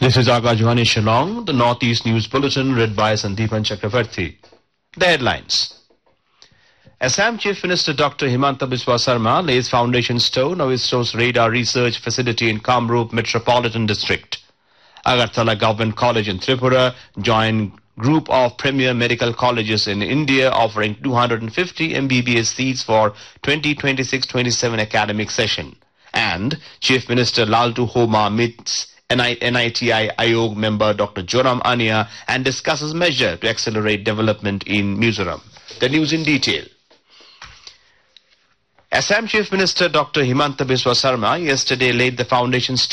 This is Akashvani Shillong, the Northeast News Bulletin read by Sandeepan Chakravarti. The headlines. Assam Chief Minister Dr. Himanta Biswa Sarma lays foundation stone of ISRO's radar research facility in Kamrup Metropolitan District. Agartala Government College in Tripura joined group of premier medical colleges in India offering 250 MBBS seats for 2026-27 academic session. And Chief Minister Laltu Homa meets NITI Ayog member Dr. Joram Ania and discusses measure to accelerate development in Mizoram. The news in detail. Assam Chief Minister Dr. Himanta Biswa Sarma yesterday laid the foundation